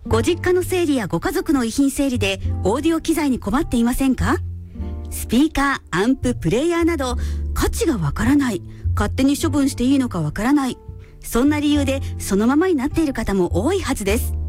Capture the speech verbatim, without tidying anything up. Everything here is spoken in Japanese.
ご実家の整理やご家族の遺品整理でオーディオ機材に困っていませんか？スピーカー、アンプ、プレイヤーなど価値がわからない、勝手に処分していいのかわからない、そんな理由でそのままになっている方も多いはずです。